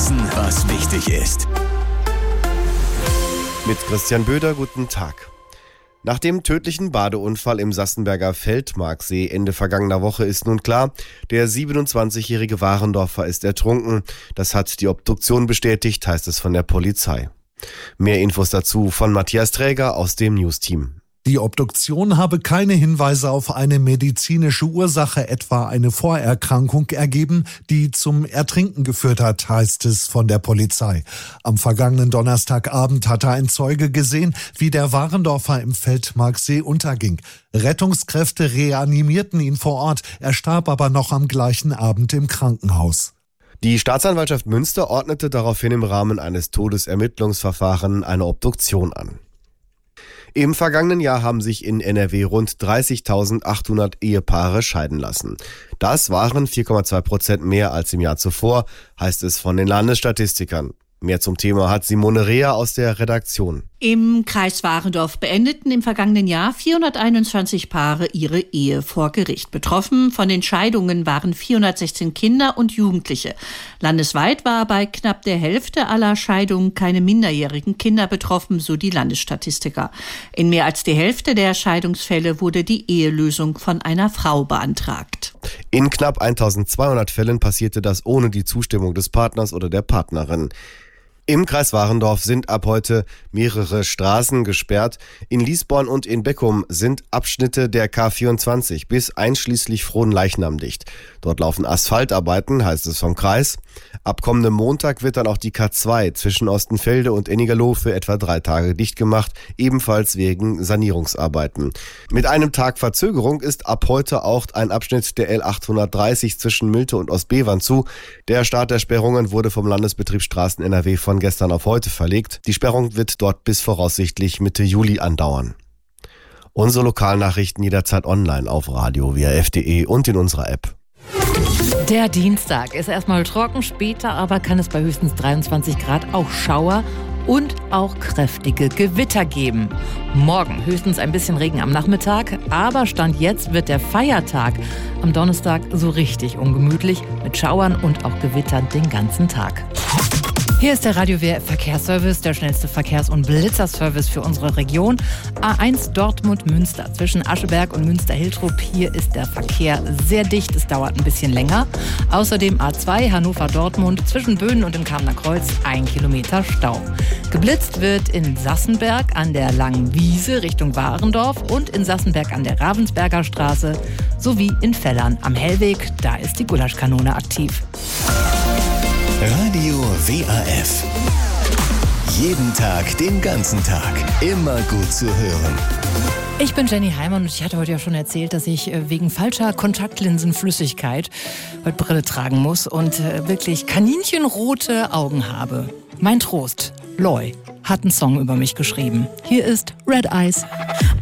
wissen, was wichtig ist. Mit Christian Böder, guten Tag. Nach dem tödlichen Badeunfall im Sassenberger Feldmarksee Ende vergangener Woche ist nun klar, der 27-jährige Warendorfer ist ertrunken. Das hat die Obduktion bestätigt, heißt es von der Polizei. Mehr Infos dazu von Matthias Träger aus dem News-Team. Die Obduktion habe keine Hinweise auf eine medizinische Ursache, etwa eine Vorerkrankung, ergeben, die zum Ertrinken geführt hat, heißt es von der Polizei. Am vergangenen Donnerstagabend hatte ein Zeuge gesehen, wie der Warendorfer im Feldmarksee unterging. Rettungskräfte reanimierten ihn vor Ort, er starb aber noch am gleichen Abend im Krankenhaus. Die Staatsanwaltschaft Münster ordnete daraufhin im Rahmen eines Todesermittlungsverfahrens eine Obduktion an. Im vergangenen Jahr haben sich in NRW rund 30.800 Ehepaare scheiden lassen. Das waren 4,2% mehr als im Jahr zuvor, heißt es von den Landesstatistikern. Mehr zum Thema hat Simone Reher aus der Redaktion. Im Kreis Warendorf beendeten im vergangenen Jahr 421 Paare ihre Ehe vor Gericht. Betroffen von den Scheidungen waren 416 Kinder und Jugendliche. Landesweit war bei knapp der Hälfte aller Scheidungen keine minderjährigen Kinder betroffen, so die Landesstatistiker. In mehr als die Hälfte der Scheidungsfälle wurde die Ehelösung von einer Frau beantragt. In knapp 1200 Fällen passierte das ohne die Zustimmung des Partners oder der Partnerin. Im Kreis Warendorf sind ab heute mehrere Straßen gesperrt. In Liesborn und in Beckum sind Abschnitte der K24 bis einschließlich Frohnleichnam dicht. Dort laufen Asphaltarbeiten, heißt es vom Kreis. Ab kommendem Montag wird dann auch die K2 zwischen Ostenfelde und Ennigerloh für etwa 3 Tage dicht gemacht, ebenfalls wegen Sanierungsarbeiten. Mit einem Tag Verzögerung ist ab heute auch ein Abschnitt der L830 zwischen Mülte und Ostbevern zu. Der Start der Sperrungen wurde vom Landesbetrieb Straßen NRW von gestern auf heute verlegt. Die Sperrung wird dort bis voraussichtlich Mitte Juli andauern. Unsere Lokalnachrichten jederzeit online auf Radio WRF.de und in unserer App. Der Dienstag ist erstmal trocken, später aber kann es bei höchstens 23 Grad auch Schauer und auch kräftige Gewitter geben. Morgen höchstens ein bisschen Regen am Nachmittag, aber Stand jetzt wird der Feiertag am Donnerstag so richtig ungemütlich mit Schauern und auch Gewittern den ganzen Tag. Hier ist der Radio WRF Verkehrsservice, der schnellste Verkehrs- und Blitzerservice für unsere Region. A1 Dortmund-Münster zwischen Ascheberg und Münster-Hiltrup. Hier ist der Verkehr sehr dicht, es dauert ein bisschen länger. Außerdem A2 Hannover-Dortmund zwischen Böhnen und dem Kamener Kreuz 1 Kilometer Stau. Geblitzt wird in Sassenberg an der Langen Wiese Richtung Warendorf und in Sassenberg an der Ravensberger Straße sowie in Fellern am Hellweg. Da ist die Gulaschkanone aktiv. Radio WRF. Jeden Tag, den ganzen Tag. Immer gut zu hören. Ich bin Jenny Heimann und ich hatte heute ja schon erzählt, dass ich wegen falscher Kontaktlinsenflüssigkeit heute Brille tragen muss und wirklich kaninchenrote Augen habe. Mein Trost, Loy, hat einen Song über mich geschrieben. Hier ist Red Eyes.